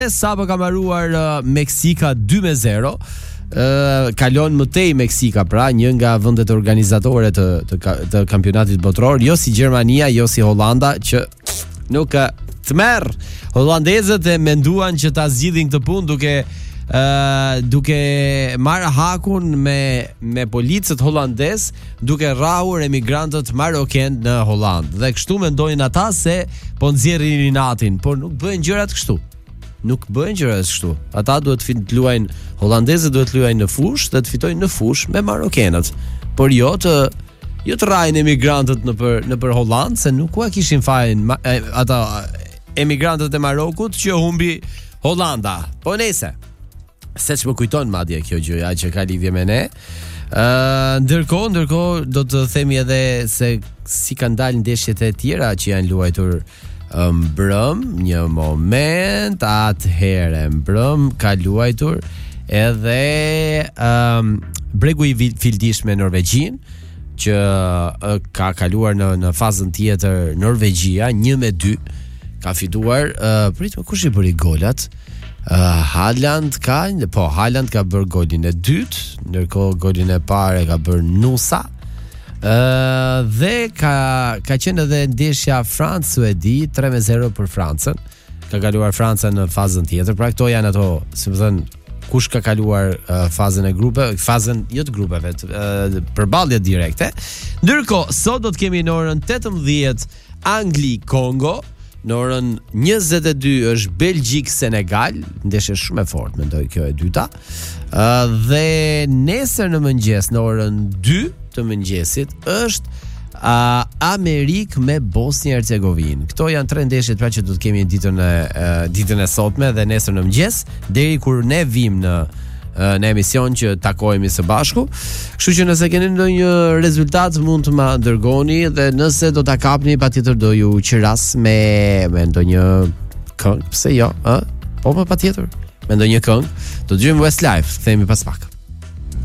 Sapo ka mbaruar Meksika 2-0. Kalon më tej Meksika, pra një nga vendet organizatore të kampionatit botror, jo si Gjermania, jo si Hollanda, që nuk të merr. Holandezët e menduan që ta zgjidhin këtë punë duke marrë hakun me policët holandez, duke rrahur emigrantët maroken në Holland. Dhe kështu mendojnë ata se po nxjerrin rinatin, por nuk bëhen gjërat kështu. Ata duhet të luajnë, holandezët duhet të luajnë në fushë dhe të fitojnë në fushë me marokenët. Por jo të rrajnë emigrantët nëpër Holland, se nuk ua kishin fajin ata emigrantët e Marokut që humbi Hollanda. Po nese, se që më kujton madje kjo gjëja që ka lidhje me ne. Ndërkohë do të themi edhe se si kanë dalë ndeshjet e tjera që janë luajtur mbrëm. Një moment, atëherë mbrëm ka luajtur edhe bregu i fildish me Norvegjin, që ka kaluar në fazën tjetër Norvegjia 1-2. Ka fituar kush i bëri golat? Haaland ka bërë golin e dytë, ndërkohë golin e parë ka bërë Nusa. Dhe ka qenë edhe ndeshja Francë-Suedi 3-0 për Francën. Ka kaluar Franca në fazën tjetër. Pra këto janë ato, si më thënë, kush ka kaluar fazën e grupeve, fazën jo të grupeve, përballje direkte. Ndërkohë sot do të kemi në orën 18 Angli-Kongo. Në orën 22 është Belgjik-Senegal, ndeshje shumë e fortë, mendoj kjo e dyta. Dhe nesër në mëngjes, në orën 2 të mëngjesit, është Amerikë me Bosnjë-Hercegovinë. Këto janë 3 ndeshjet pra që do të kemi ditën e sotme dhe nesër në mëngjes, deri kur ne vim në emision që takohemi së bashku. Kështu që nëse keni ndonjë rezultat mund të ma dërgoni, dhe nëse do ta kapni patjetër do ju qiras me ndonjë këngë, pse jo, po patjetër, me ndonjë këngë. Do dëgjojmë Westlife, themi pas pak.